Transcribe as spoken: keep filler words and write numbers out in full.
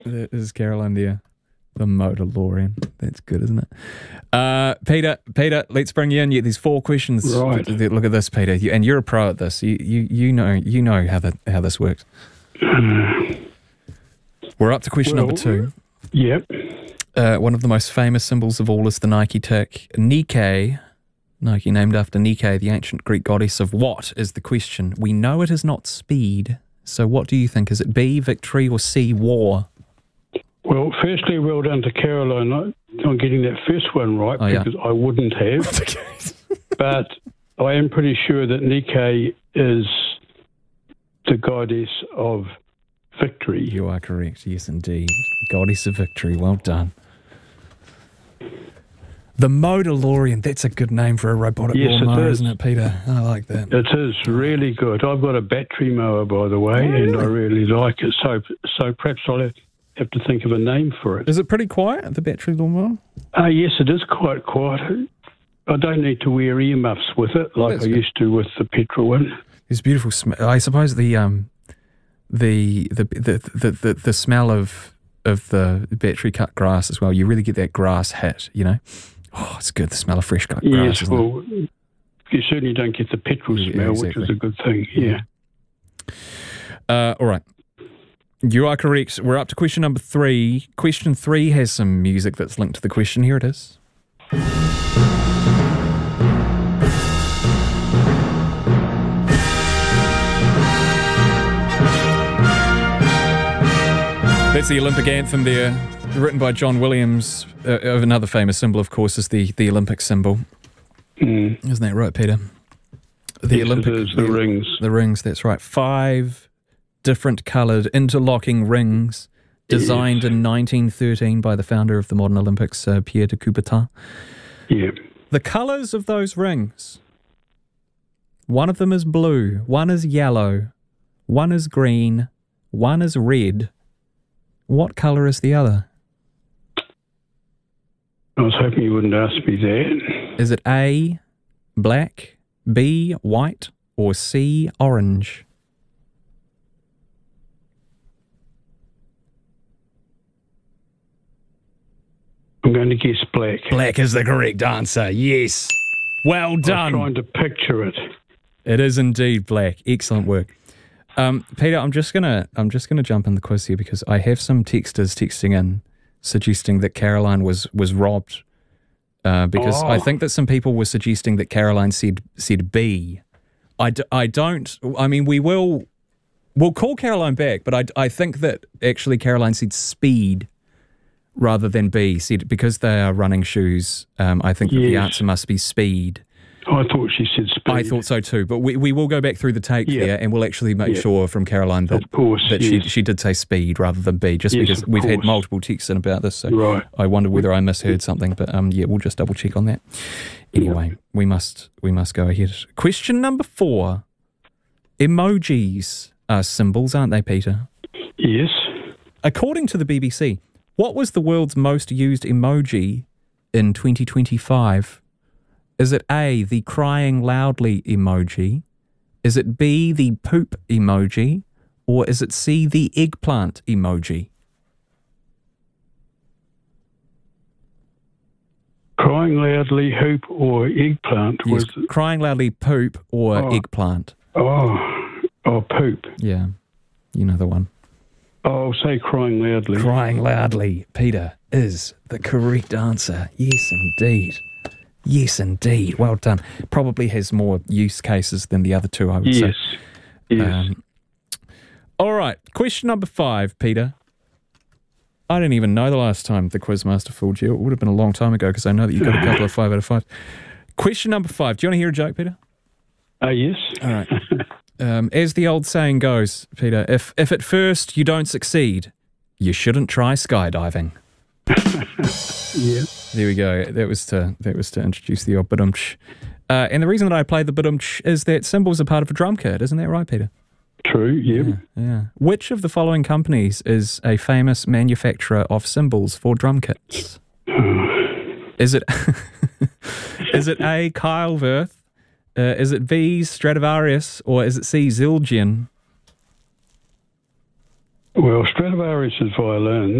That is Caroline there. The Motor-Lorian. That's good, isn't it? Uh, Peter, Peter, let's bring you in. Yeah, there's four questions. Right. Look at this, Peter. You, and you're a pro at this. You you, you know you know how the, how this works. We're up to question well, number two. Yep. Uh, one of the most famous symbols of all is the Nike tick. Nike, Nike named after Nike, the ancient Greek goddess of what is the question? We know it is not speed. So what do you think? Is it B, victory, or C, war? Well, firstly, well done to Caroline on getting that first one right, oh, because yeah. I wouldn't have. But I am pretty sure that Nike is the goddess of victory. You are correct, yes indeed. Goddess of victory, well done. The Motor-Lorian, that's a good name for a robotic yes, lawnmower, it is. isn't it, Peter? I like that. It is really good. I've got a battery mower, by the way, oh, and really? I really like it. So, so perhaps I'll have have to think of a name for it. Is it pretty quiet, the battery lawnmower? Uh, yes, it is quite quiet. I don't need to wear earmuffs with it like That's I good. used to with the petrol one. It's beautiful. Sm- I suppose the um, the, the the the the the smell of of the battery cut grass as well. You really get that grass hit, you know. Oh, it's good. The smell of fresh cut grass. Yes, well, it? you certainly don't get the petrol Yeah, smell, exactly. which is a good thing. Yeah. Uh, all right. You are correct. We're up to question number three. Question three has some music that's linked to the question. Here it is. That's the Olympic anthem there, written by John Williams. Uh, of another famous symbol, of course, is the, the Olympic symbol. Mm. Isn't that right, Peter? The Yes, Olympic, it is, the rings. The rings, that's right. Five different coloured interlocking rings designed Yes. in nineteen thirteen by the founder of the modern Olympics, uh, Pierre de Coubertin. Yeah. The colours of those rings, one of them is blue, one is yellow, one is green, one is red. What colour is the other? I was hoping you wouldn't ask me that. Is it A, black, B, white, or C, orange? I'm going to guess black. Black is the correct answer, yes. Well done. I was trying to picture it. It is indeed black. Excellent work. Um, Peter, I'm just gonna I'm just gonna jump in the quiz here because I have some texters texting in suggesting that Caroline was was robbed. Uh, because Oh. I think that some people were suggesting that Caroline said said B. I, d- I don't. I mean, we will we'll call Caroline back, but I, I think that actually Caroline said speed rather than B. Said because they are running shoes. Um, I think that the Yes. answer must be speed. I thought she said speed. I thought so too, but we, we will go back through the tape Yeah. there and we'll actually make Yeah. sure from Caroline that, Of course, that she, yes. she did say speed rather than B, just Yes, because of we've had course. multiple texts in about this, so Right. I wonder whether I misheard something, but um, yeah, we'll just double check on that. Anyway, we must we must go ahead. Question number four. Emojis are symbols, aren't they, Peter? Yes. According to the B B C, what was the world's most used emoji in twenty twenty-five? Is it A, the crying loudly emoji? Is it B, the poop emoji? Or is it C, the eggplant emoji? Crying loudly, hoop or eggplant Yes, was. crying loudly poop or Oh. eggplant. Oh, oh, poop. Yeah, you know the one. Oh, I'll say crying loudly. Crying loudly, Peter, is the correct answer. Yes, indeed. Yes, indeed. Well done. Probably has more use cases than the other two, I would say. Yes. Yes. Um, all right, question number five, Peter. I don't even know the last time the Quizmaster fooled you. It would have been a long time ago because I know that you got a couple of five out of five. Question number five. Do you want to hear a joke, Peter? Oh, yes. All right. Um, as the old saying goes, Peter, if if at first you don't succeed, you shouldn't try skydiving. Yeah. There we go. That was to that was to introduce the old badumch. Uh, and the reason that I play the badumch is that cymbals are part of a drum kit. Isn't that right, Peter? True, yeah. Yeah, yeah. Which of the following companies is a famous manufacturer of cymbals for drum kits? Is it is it A, Kyle Wirth? Uh, is it B, Stradivarius? Or is it C, Zildjian? Well, Stradivarius' violin